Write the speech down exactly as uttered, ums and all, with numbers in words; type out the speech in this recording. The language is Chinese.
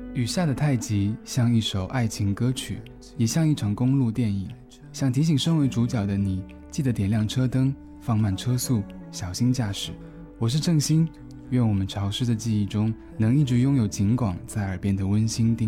雨下的太急，像一首爱情歌曲，也像一场公路电影。想提醒身为主角的你，记得点亮车灯，放慢车速，小心驾驶。我是郑兴，愿我们潮湿的记忆中能一直拥有警广在耳边的温馨叮